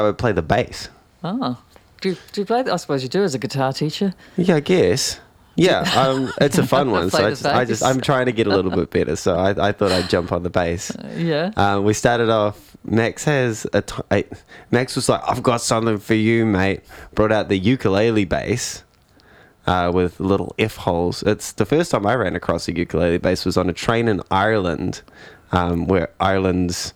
I would play the bass. Oh. Do you play that? I suppose you do as a guitar teacher. Yeah, I guess. Yeah, it's a fun one. Play So the bass. I'm trying to get a little bit better. So I thought I'd jump on the bass. Yeah. We started off. Max Max was like, "I've got something for you, mate." Brought out the ukulele bass with little F holes. It's the first time I ran across a ukulele bass was on a train in Ireland, where Ireland's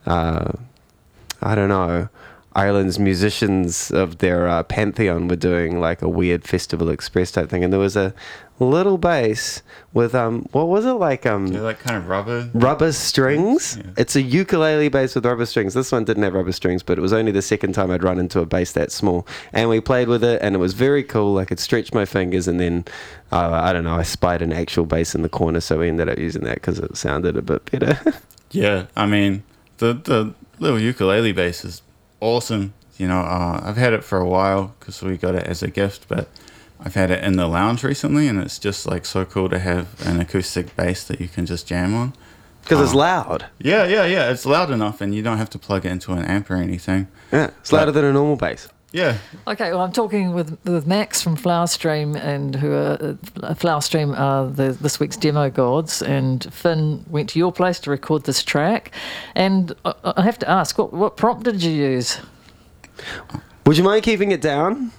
I don't know. Ireland's musicians of their pantheon were doing like a weird Festival Express type thing, and there was a little bass with what was it like They're like kind of rubber strings. Yeah. It's a ukulele bass with rubber strings. This one didn't have rubber strings, but it was only the second time I'd run into a bass that small, and we played with it, and it was very cool. I could stretch my fingers, and then I don't know, I spied an actual bass in the corner, so we ended up using that because it sounded a bit better. Yeah, I mean, the little ukulele bass is awesome. You know, I've had it for a while because we got it as a gift, but I've had it in the lounge recently, and it's just like so cool to have an acoustic bass that you can just jam on. Because it's loud. Yeah. It's loud enough, and you don't have to plug it into an amp or anything. Yeah, it's louder than a normal bass. Yeah. Okay, well, I'm talking with Max from Flowerstream, and who are Flowerstream are this week's demo gods, and Finn went to your place to record this track, and I have to ask, what prompt did you use? Would you mind keeping it down?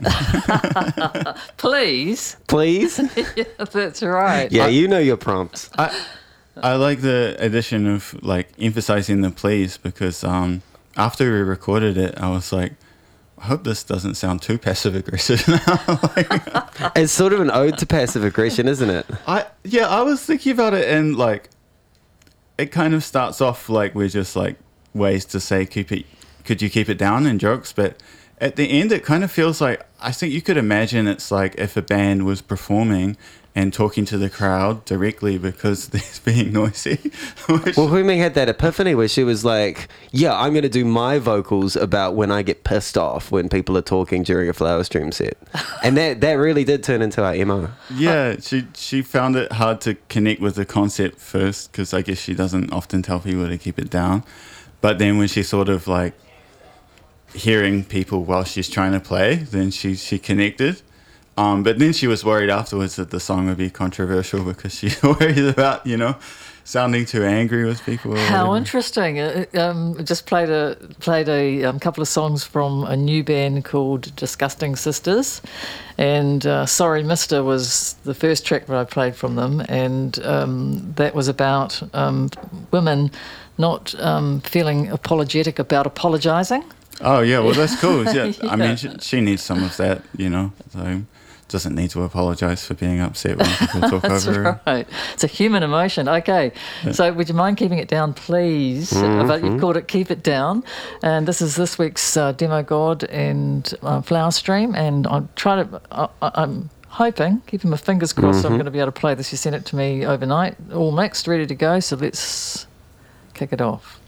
Please. Please? Yeah, that's right. Yeah, you know your prompts. I like the addition of like emphasizing the please, because after we recorded it, I was like, I hope this doesn't sound too passive aggressive now. It's sort of an ode to passive aggression, isn't it? I was thinking about it, and like it kind of starts off like we're just like ways to say could you keep it down in jokes, but at the end it kind of feels like, I think you could imagine it's like if a band was performing and talking to the crowd directly because they're being noisy. Well, Humi had that epiphany where she was like, yeah, I'm going to do my vocals about when I get pissed off when people are talking during a Flowerstream set. And that really did turn into our MO. Yeah, she found it hard to connect with the concept first, because I guess she doesn't often tell people to keep it down. But then when she sort of like hearing people while she's trying to play, then she connected. But then she was worried afterwards that the song would be controversial because she's worried about, sounding too angry with people. How interesting. Just played a couple of songs from a new band called Disgusting Sisters. And Sorry Mister was the first track that I played from them. And that was about women not feeling apologetic about apologising. Oh, yeah, well, that's cool. Yeah. I mean, she needs some of that, so doesn't need to apologise for being upset when people talk over her. That's right. It's a human emotion. Okay, so would you mind keeping it down, please? But you've called it Keep It Down. And this is this week's Demo God and Flowerstream. And I'm hoping, keeping my fingers crossed, I'm going to be able to play this. You sent it to me overnight, all mixed, ready to go. So let's kick it off.